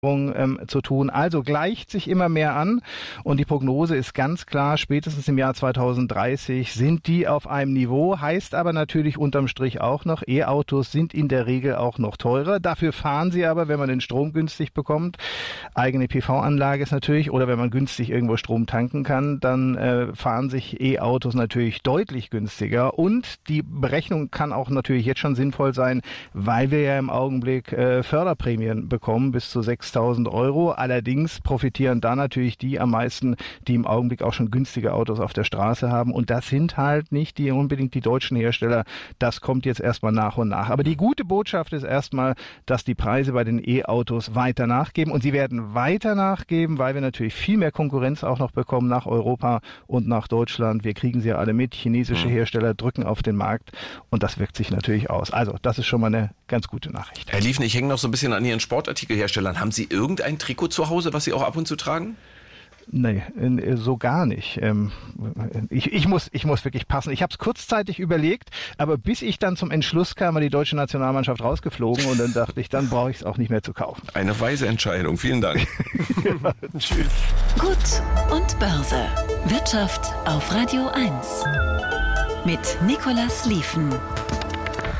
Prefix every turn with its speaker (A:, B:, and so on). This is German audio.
A: zu tun. Also gleicht sich immer mehr an und die Prognose ist ganz klar, spätestens im Jahr 2030 sind die auf einem Niveau, heißt aber natürlich unterm Strich auch noch, E-Autos sind in der Regel auch noch teurer. Dafür fahren sie aber, wenn man den Strom günstig bekommt, eigene PV-Anlage ist natürlich, oder wenn man günstig irgendwo Strom tanken kann, dann fahren sich E-Autos natürlich deutlich günstiger und die Berechnung kann auch natürlich jetzt schon sinnvoll sein, weil wir ja im Augenblick Förderprämien bekommen bis zu 6.000 Euro. Allerdings profitieren da natürlich die am meisten, die im Augenblick auch schon günstige Autos auf der Straße haben. Und das sind halt nicht unbedingt die deutschen Hersteller. Das kommt jetzt erstmal nach und nach. Aber die gute Botschaft ist erstmal, dass die Preise bei den E-Autos weiter nachgeben. Und sie werden weiter nachgeben, weil wir natürlich viel mehr Konkurrenz auch noch bekommen nach Europa und nach Deutschland. Wir kriegen sie ja alle mit. Chinesische Hersteller drücken auf den Markt. Und das wirkt sich natürlich aus. Also das ist schon mal eine ganz gute Nachricht.
B: Herr Lieven, ich hänge noch so ein bisschen an Ihren Sportartikelherstellern. Haben Sie irgendein Trikot zu Hause, was Sie auch ab und zu tragen?
A: Nee, so gar nicht. Ich muss wirklich passen. Ich habe es kurzzeitig überlegt, aber bis ich dann zum Entschluss kam, war die deutsche Nationalmannschaft rausgeflogen und dann dachte ich, dann brauche ich es auch nicht mehr zu kaufen.
B: Eine weise Entscheidung. Vielen Dank.
A: Ja, tschüss.
C: Gut und Börse. Wirtschaft auf Radio 1. Mit Nicolas Lieven.